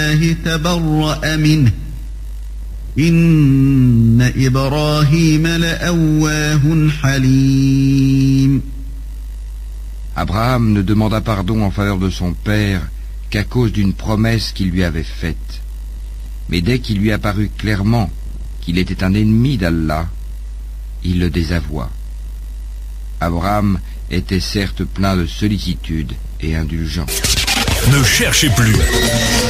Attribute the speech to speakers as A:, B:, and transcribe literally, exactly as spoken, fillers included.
A: تبرأ منه إن إبراهيم لأواه حليم.
B: Abraham ne demanda pardon en faveur de son père qu'à cause d'une promesse qu'il lui avait faite. Mais dès qu'il lui apparut clairement qu'il était un ennemi d'Allah, il le désavoua. Abraham était certes plein de sollicitude et indulgent.
C: Ne cherchez plus.